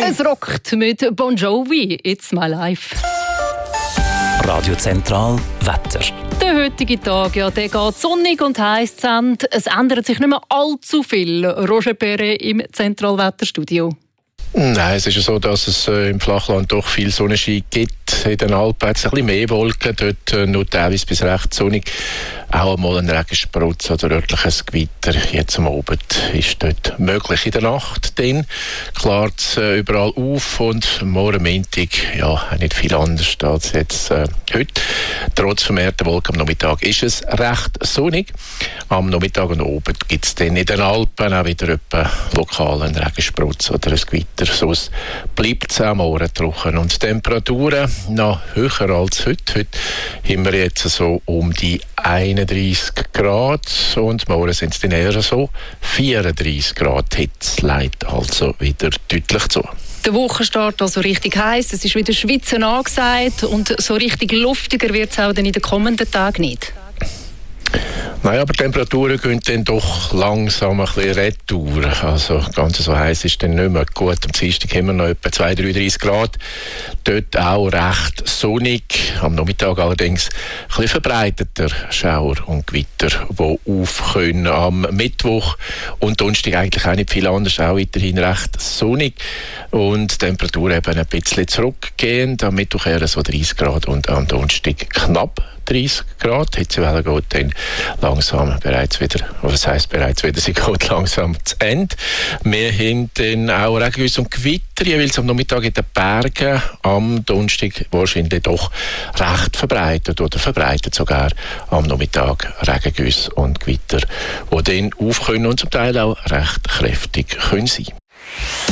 Es rockt mit Bon Jovi, It's My Life. Radio Zentral Wetter. Der heutige Tag, der geht sonnig und heiß zu Ende. Es ändert sich nicht mehr allzu viel. Roger Perret im Zentralwetterstudio. Nein, es ist ja so, dass es im Flachland doch viel Sonnenschein gibt. In den Alpen hat es ein bisschen mehr Wolken, dort nur teilweise bis recht sonnig. Auch einmal ein Regensprutz oder örtliches Gewitter. Jetzt am Abend ist dort möglich. In der Nacht dann klart es überall auf und morgen Montag ja, nicht viel anders als jetzt heute. Trotz vermehrter Wolken am Nachmittag ist es recht sonnig. Am Nachmittag und Abend gibt es dann in den Alpen auch wieder etwa lokal einen Regensprutz oder ein Gewitter. Sonst bleibt es am Morgen trocken. Und die Temperaturen noch höher als heute. Heute haben wir jetzt so um die 31 Grad und morgen sind es dann eher so 34 Grad. Hitze leitet also wieder deutlich zu. Der Wochenstart also richtig heiß. Es ist wieder Schwitzen angesagt und so richtig luftiger wird es auch dann in den kommenden Tagen nicht. Nein, aber die Temperaturen gehen dann doch langsam ein bisschen retour. Also ganz so heiß ist dann nicht mehr. Gut, am Dienstag haben wir noch etwa 32 Grad. Dort auch recht sonnig. Am Nachmittag allerdings ein bisschen verbreiteter Schauer und Gewitter, die aufkommen. Am Mittwoch und Donnerstag eigentlich auch nicht viel anders. Auch weiterhin recht sonnig. Und die Temperatur eben ein bisschen zurückgehend. Am Mittwoch eher so 30 Grad und am Donnerstag knapp 30 Grad. Die Hitzewelle geht dann langsam bereits wieder, was heisst bereits wieder, sie geht langsam zu Ende. Wir haben dann auch Regengüsse und Gewitter, jeweils am Nachmittag in den Bergen, am Donnerstag wahrscheinlich doch recht verbreitet oder verbreitet sogar am Nachmittag Regengüsse und Gewitter, die dann aufkommen und zum Teil auch recht kräftig können sein.